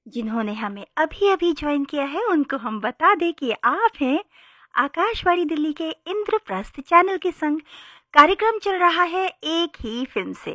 जिन्होंने हमें अभी-अभी ज्वाइन किया है उनको हम बता दें कि आप हैं आकाशवाणी दिल्ली के इंद्रप्रस्थ चैनल के संग। कार्यक्रम चल रहा है एक ही फिल्म से।